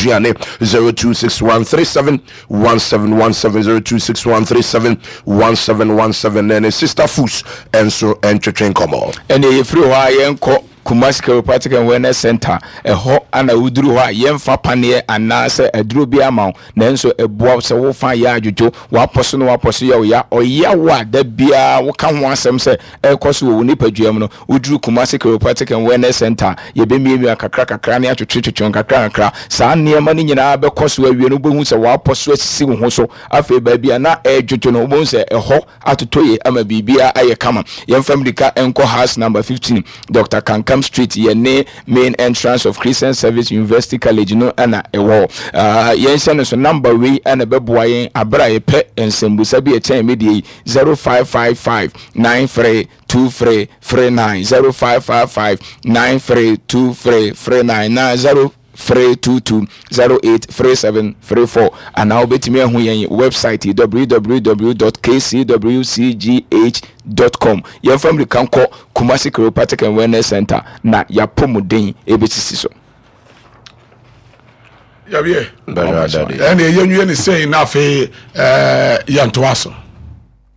aduane 0261371717 0261371717 and Sister Fus enso entwetwen komo ene yefri ho ayenko Kumasi Chiropractic and Wellness Center ho ana uduru ho yemfa pane anase aduro bi ama nanso eboa se wo fa ya adwojo waposo no waposo ya oya wa da bia wo ka ho asem se ekoso wo nipaduam no uduru Kumasi Chiropractic and Wellness Center ye be miemi kakra na atwetwetwon kakra saa niema ni nyina be koso awie no bohu se waposo asisi wo ho so afi ba bia na adwojo no bohu se ho atotoye ama bibia aye kama yemfa mdika enko house number 15 Dr. Kankam Street yene main entrance of Christian Service University College no ana ewo yense no so number we ana beboa yen abra ye pe ensembusa bi e chen medie 0555 932339 0555 932339 na 0322083734 and now betimi ehun yen website www.kcwcgh.com yen family kan ko Kumasi Chiropractic and Wellness Center na yapomuden ebetisi so yabie and yenwie ni say na fe yantoaso